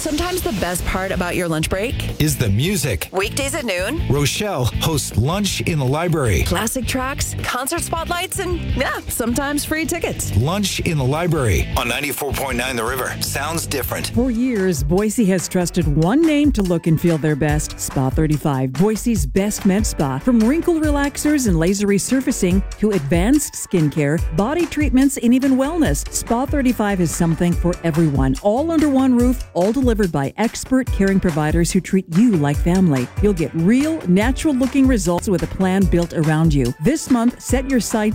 Sometimes the best part about your lunch break is the music. Weekdays at noon, Rochelle hosts Lunch in the Library. classic tracks, concert spotlights, and sometimes free tickets. Lunch in the Library on 94.9 The River. Sounds different. For years, Boise has trusted one name to look and feel their best. Spa 35, Boise's best med spa. From wrinkle relaxers and laser resurfacing to advanced skincare, body treatments, and even wellness, Spa 35 is something for everyone. All under one roof, all delivered by expert caring providers who treat you like family. You'll get real, natural-looking results with a plan built around you. This month, set your sights